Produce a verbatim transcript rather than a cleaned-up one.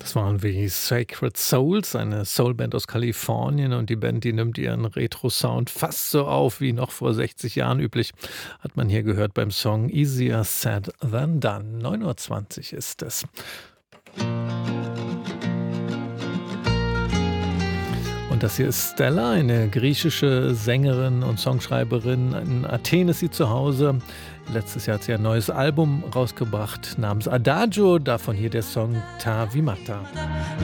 Das waren die Sacred Souls, eine Soulband aus Kalifornien, und die Band, die nimmt ihren Retro-Sound fast so auf wie noch vor sechzig Jahren üblich, hat man hier gehört beim Song „Easier Said Than Done". neun Uhr zwanzig ist es. Und das hier ist Stella, eine griechische Sängerin und Songschreiberin. In Athen ist sie zu Hause. Letztes Jahr hat sie ein neues Album rausgebracht namens Adagio, davon hier der Song Ta Vimata.